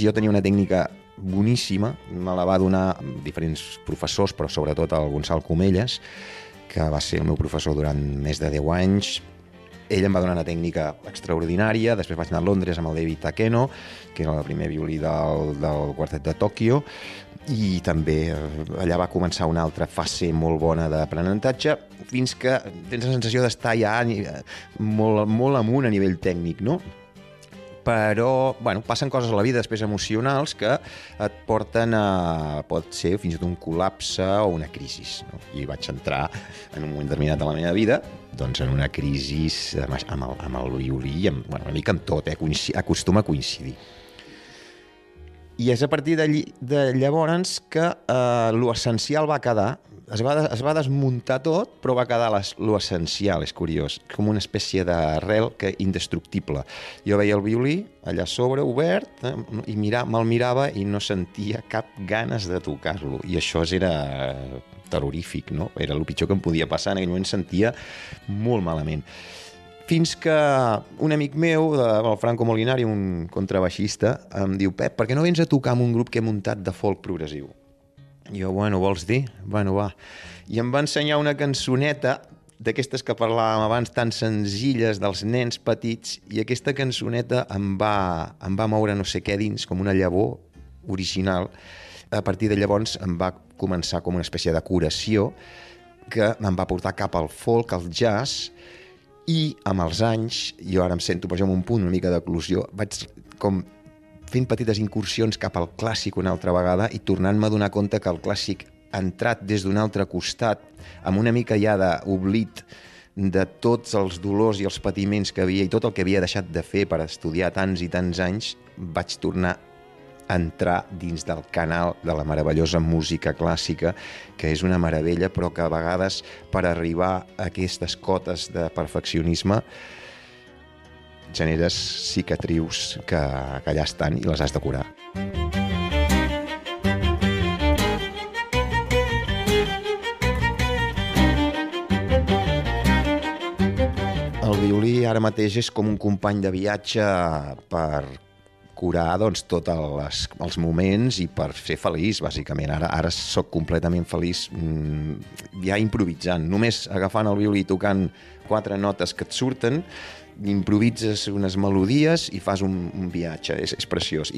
jo tenia una tècnica boníssima, me la va donar diferents professors, però sobretot el Gonçal Comelles, que va ser el meu professor durant més de 10 anys. Ell em va donar una tècnica extraordinària. Després vaig anar a Londres amb el David Takeno, que era el primer violí del quartet de Tòquio, i també allà va començar una altra fase molt bona d'aprenentatge, fins que tens la sensació d'estar ja molt, molt amunt a nivell tècnic, no? Però, bueno, passen coses a la vida després emocionals que et porten a, pot ser fins i tot un col·lapse o una crisi, no? I vaig entrar en un moment determinat de la meva vida doncs en una crisi amb el violí, bueno, una mica amb tot, acostuma a coincidir. I és a partir de llavors que l'essencial va quedar. Es va desmuntar tot, però va quedar l'essencial, és curiós, com una espècie d'arrel indestructible. Jo veia el violí allà sobre, obert, i me'l mirava i no sentia cap ganes de tocar-lo. I això era terrorífic, no? Era el pitjor que em podia passar. En aquell moment sentia molt malament. Fins que un amic meu, el Franco Molinari, un contrabaixista, em diu: Pep, per què no vens a tocar amb un grup que he muntat de folk progressiu? I jo, bueno, vols dir? Bueno, va. I em va ensenyar una cançoneta d'aquestes que parlàvem abans, tan senzilles, dels nens petits, i aquesta cançoneta em va moure no sé què dins, com una llavor original. A partir de llavors em va començar com una espècie de curació que em va portar cap al folk, al jazz, i amb els anys, jo ara em sento, per exemple, un punt una mica d'eclusió, vaig com fent petites incursions cap al clàssic una altra vegada i tornant-me a donar compte que el clàssic ha entrat des d'un altre costat, amb una mica ja d'oblit de tots els dolors i els patiments que havia i tot el que havia deixat de fer per estudiar tants i tants anys, vaig tornar a entrar dins del canal de la meravellosa música clàssica, que és una meravella, però que a vegades per arribar a aquestes cotes de perfeccionisme generes cicatrius que allà estan i les has de curar. El violí ara mateix és com un company de viatge per curar doncs, tots els moments i per ser feliç, bàsicament. Ara sóc completament feliç ja improvisant. Només agafant el violí i tocant 4 notes que et surten, improvises unes melodies i fas un viatge. És preciós.